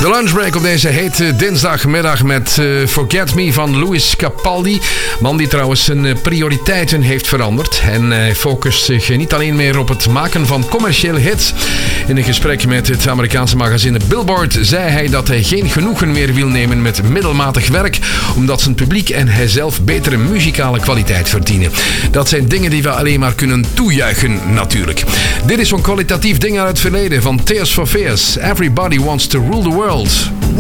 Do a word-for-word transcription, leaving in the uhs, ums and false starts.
De lunchbreak op deze hete dinsdagmiddag met uh, Forget Me van Louis Capaldi. Man die trouwens zijn uh, prioriteiten heeft veranderd. En hij uh, focust zich niet alleen meer op het maken van commerciële hits. In een gesprek met het Amerikaanse magazine Billboard zei hij dat hij geen genoegen meer wil nemen met middelmatig werk, omdat zijn publiek en hijzelf betere muzikale kwaliteit verdienen. Dat zijn dingen die we alleen maar kunnen toejuichen natuurlijk. Dit is zo'n kwalitatief ding uit het verleden van Tears for Fears. Everybody wants to rule the world.